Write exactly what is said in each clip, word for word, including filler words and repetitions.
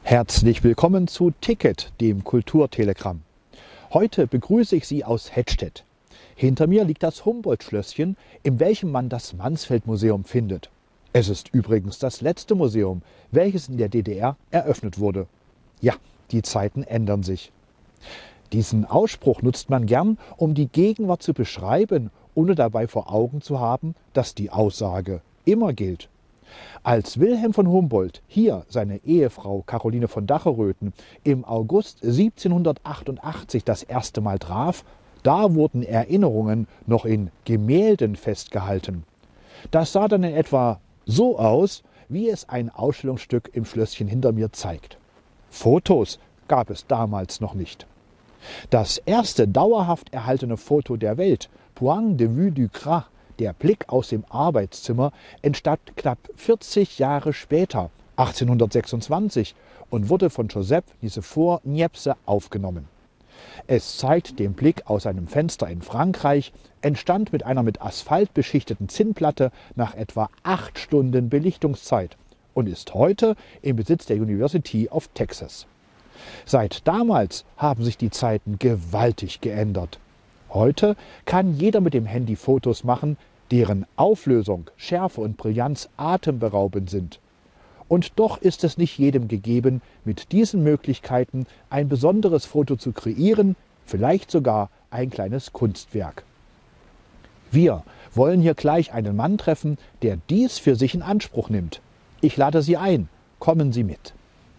Herzlich willkommen zu Ticket, dem Kulturtelegramm. Heute begrüße ich Sie aus Hettstedt. Hinter mir liegt das Humboldt-Schlösschen, in welchem man das Mansfeld-Museum findet. Es ist übrigens das letzte Museum, welches in der D D R eröffnet wurde. Ja, die Zeiten ändern sich. Diesen Ausspruch nutzt man gern, um die Gegenwart zu beschreiben, ohne dabei vor Augen zu haben, dass die Aussage immer gilt. Als Wilhelm von Humboldt hier seine Ehefrau Caroline von Dacheröthen im August siebzehnhundertachtundachtzig das erste Mal traf, da wurden Erinnerungen noch in Gemälden festgehalten. Das sah dann in etwa so aus, wie es ein Ausstellungsstück im Schlösschen hinter mir zeigt. Fotos gab es damals noch nicht. Das erste dauerhaft erhaltene Foto der Welt, Point de vue du Gras, der Blick aus dem Arbeitszimmer, entstand knapp vierzig Jahre später, achtzehnhundertsechsundzwanzig, und wurde von Joseph Nicephore Niepce aufgenommen. Es zeigt den Blick aus einem Fenster in Frankreich, entstand mit einer mit Asphalt beschichteten Zinnplatte nach etwa acht Stunden Belichtungszeit und ist heute im Besitz der University of Texas. Seit damals haben sich die Zeiten gewaltig geändert. Heute kann jeder mit dem Handy Fotos machen, deren Auflösung, Schärfe und Brillanz atemberaubend sind. Und doch ist es nicht jedem gegeben, mit diesen Möglichkeiten ein besonderes Foto zu kreieren, vielleicht sogar ein kleines Kunstwerk. Wir wollen hier gleich einen Mann treffen, der dies für sich in Anspruch nimmt. Ich lade Sie ein, kommen Sie mit.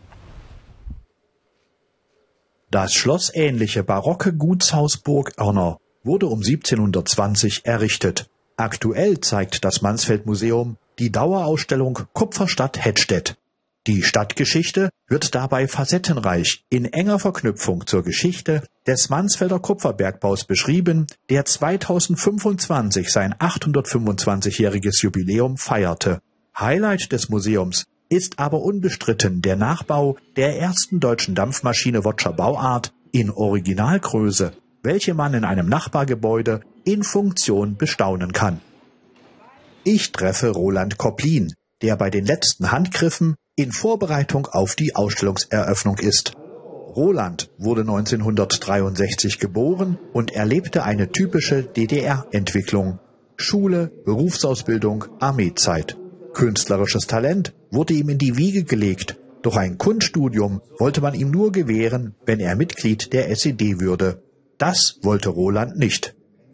Das schlossähnliche barocke Gutshaus Burg Oerner wurde um siebzehnhundertzwanzig errichtet. Aktuell zeigt das Mansfeld-Museum die Dauerausstellung Kupferstadt Hettstedt. Die Stadtgeschichte wird dabei facettenreich in enger Verknüpfung zur Geschichte des Mansfelder Kupferbergbaus beschrieben, der zweitausendfünfundzwanzig sein achthundertfünfundzwanzigjähriges Jubiläum feierte. Highlight des Museums ist aber unbestritten der Nachbau der ersten deutschen Dampfmaschine Wotscher Bauart in Originalgröße, welche man in einem Nachbargebäude in Funktion bestaunen kann. Ich treffe Roland Koplin, der bei den letzten Handgriffen in Vorbereitung auf die Ausstellungseröffnung ist. Roland wurde neunzehnhundertdreiundsechzig geboren und erlebte eine typische D D R-Entwicklung. Schule, Berufsausbildung, Armeezeit. Künstlerisches Talent wurde ihm in die Wiege gelegt, doch ein Kunststudium wollte man ihm nur gewähren, wenn er Mitglied der S E D würde. Das wollte Roland nicht.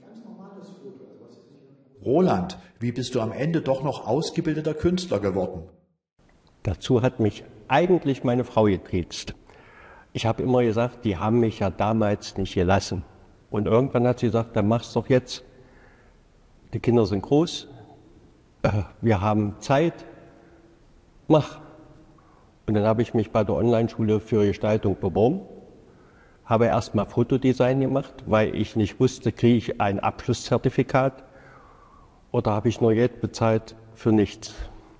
Roland, wie bist du am Ende doch noch ausgebildeter Künstler geworden? Dazu hat mich eigentlich meine Frau getriezt. Ich habe immer gesagt, die haben mich ja damals nicht gelassen. Und irgendwann hat sie gesagt, dann mach's doch jetzt. Die Kinder sind groß. Wir haben Zeit, mach. Und dann habe ich mich bei der Online-Schule für Gestaltung beworben, habe erstmal Fotodesign gemacht, weil ich nicht wusste, kriege ich ein Abschlusszertifikat oder habe ich nur Geld bezahlt für nichts.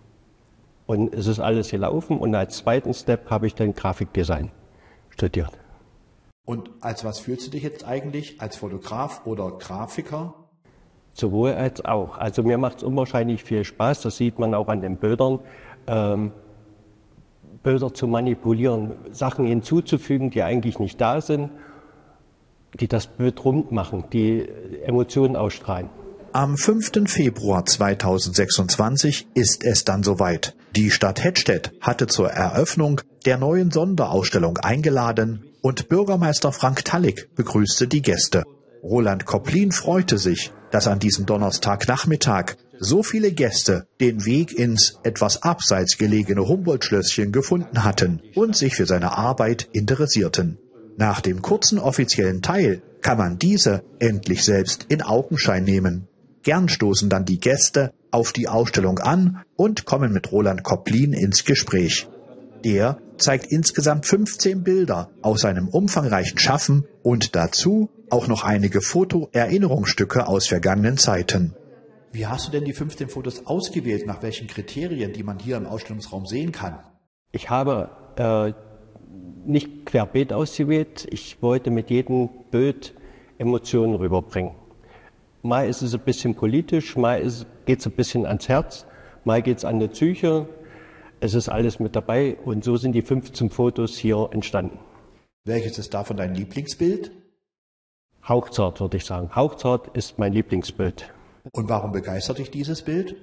Und es ist alles gelaufen und als zweiten Step habe ich dann Grafikdesign studiert. Und als was fühlst du dich jetzt eigentlich? Als Fotograf oder Grafiker? Sowohl als auch. Also mir macht es unwahrscheinlich viel Spaß, das sieht man auch an den Bildern, ähm, Bilder zu manipulieren, Sachen hinzuzufügen, die eigentlich nicht da sind, die das Bild rund machen, die Emotionen ausstrahlen. Am fünften Februar zweitausendsechsundzwanzig ist es dann soweit. Die Stadt Hettstedt hatte zur Eröffnung der neuen Sonderausstellung eingeladen und Bürgermeister Frank Tallig begrüßte die Gäste. Roland Koplin freute sich, dass an diesem Donnerstagnachmittag so viele Gäste den Weg ins etwas abseits gelegene Humboldt-Schlösschen gefunden hatten und sich für seine Arbeit interessierten. Nach dem kurzen offiziellen Teil kann man diese endlich selbst in Augenschein nehmen. Gern stoßen dann die Gäste auf die Ausstellung an und kommen mit Roland Koplin ins Gespräch. Der zeigt insgesamt fünfzehn Bilder aus seinem umfangreichen Schaffen und dazu auch noch einige Foto-Erinnerungsstücke aus vergangenen Zeiten. Wie hast du denn die fünfzehn Fotos ausgewählt? Nach welchen Kriterien, die man hier im Ausstellungsraum sehen kann? Ich habe äh, nicht querbeet ausgewählt. Ich wollte mit jedem Bild Emotionen rüberbringen. Mal ist es ein bisschen politisch, mal geht es ein bisschen ans Herz, mal geht es an die Psyche. Es ist alles mit dabei und so sind die fünfzehn Fotos hier entstanden. Welches ist davon dein Lieblingsbild? Hauchzart, würde ich sagen. Hauchzart ist mein Lieblingsbild. Und warum begeistert dich dieses Bild?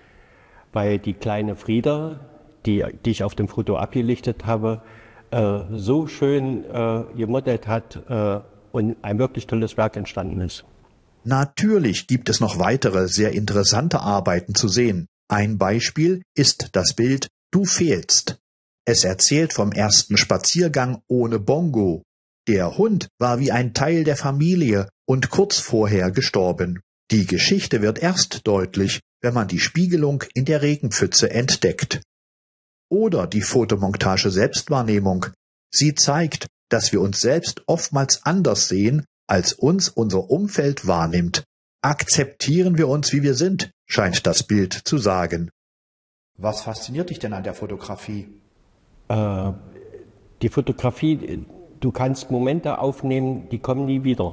Weil die kleine Frieda, die, die ich auf dem Foto abgelichtet habe, äh, so schön äh, gemodelt hat äh, und ein wirklich tolles Werk entstanden ist. Natürlich gibt es noch weitere sehr interessante Arbeiten zu sehen. Ein Beispiel ist das Bild »Du fehlst«. Es erzählt vom ersten Spaziergang ohne Bongo. Der Hund war wie ein Teil der Familie und kurz vorher gestorben. Die Geschichte wird erst deutlich, wenn man die Spiegelung in der Regenpfütze entdeckt. Oder die Fotomontage Selbstwahrnehmung. Sie zeigt, dass wir uns selbst oftmals anders sehen, als uns unser Umfeld wahrnimmt. Akzeptieren wir uns, wie wir sind, scheint das Bild zu sagen. Was fasziniert dich denn an der Fotografie? Äh, die Fotografie, du kannst Momente aufnehmen, die kommen nie wieder.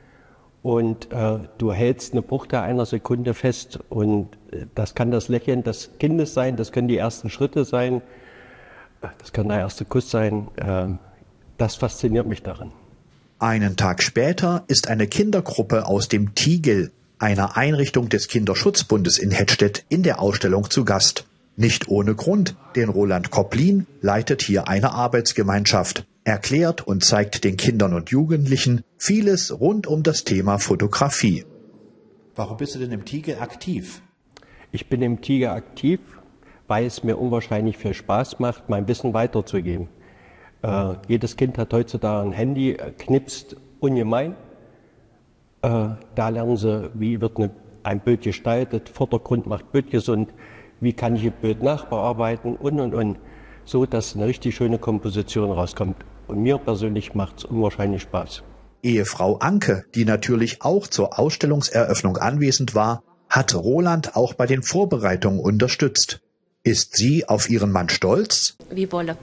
Und äh, du hältst eine Bruchteil einer Sekunde fest und äh, das kann das Lächeln des Kindes sein, das können die ersten Schritte sein, das kann der erste Kuss sein. Äh, das fasziniert mich daran. Einen Tag später ist eine Kindergruppe aus dem Tigel, einer Einrichtung des Kinderschutzbundes in Hettstedt, in der Ausstellung zu Gast. Nicht ohne Grund, denn Roland Koplin leitet hier eine Arbeitsgemeinschaft, erklärt und zeigt den Kindern und Jugendlichen vieles rund um das Thema Fotografie. Warum bist du denn im Tigel aktiv? Ich bin im Tigel aktiv, weil es mir unwahrscheinlich viel Spaß macht, mein Wissen weiterzugeben. Äh, jedes Kind hat heutzutage ein Handy, äh, knipst ungemein. Äh, da lernen sie, wie wird eine, ein Bild gestaltet, Vordergrund macht Bild gesund, wie kann ich ein Bild nachbearbeiten und, und, und, so dass eine richtig schöne Komposition rauskommt. Und mir persönlich macht es unwahrscheinlich Spaß. Ehefrau Anke, die natürlich auch zur Ausstellungseröffnung anwesend war, hat Roland auch bei den Vorbereitungen unterstützt. Ist sie auf ihren Mann stolz? Wie Bolle.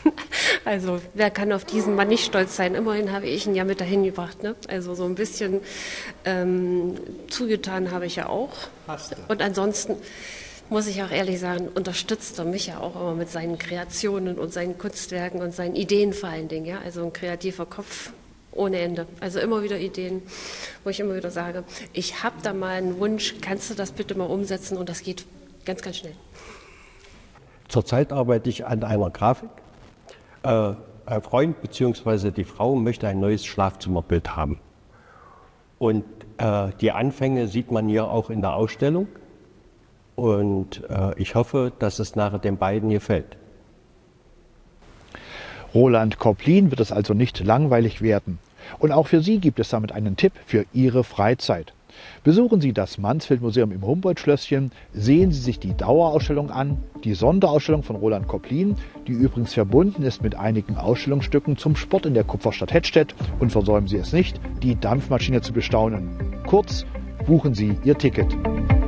Also wer kann auf diesen Mann nicht stolz sein? Immerhin habe ich ihn ja mit dahin gebracht. Ne? Also so ein bisschen ähm, zugetan habe ich ja auch. Und ansonsten muss ich auch ehrlich sagen, unterstützt er mich ja auch immer mit seinen Kreationen und seinen Kunstwerken und seinen Ideen vor allen Dingen. Ja? Also ein kreativer Kopf ohne Ende. Also immer wieder Ideen, wo ich immer wieder sage, ich habe da mal einen Wunsch, kannst du das bitte mal umsetzen? Und das geht ganz, ganz schnell. Zurzeit arbeite ich an einer Grafik. Äh, ein Freund bzw. die Frau möchte ein neues Schlafzimmerbild haben. Und äh, die Anfänge sieht man hier auch in der Ausstellung. Und äh, ich hoffe, dass es nachher den beiden gefällt. Roland Koplin wird es also nicht langweilig werden. Und auch für Sie gibt es damit einen Tipp für Ihre Freizeit. Besuchen Sie das Mansfeld-Museum im Humboldt-Schlösschen, sehen Sie sich die Dauerausstellung an, die Sonderausstellung von Roland Koplin, die übrigens verbunden ist mit einigen Ausstellungsstücken zum Sport in der Kupferstadt Hettstedt, und versäumen Sie es nicht, die Dampfmaschine zu bestaunen. Kurz, buchen Sie Ihr Ticket.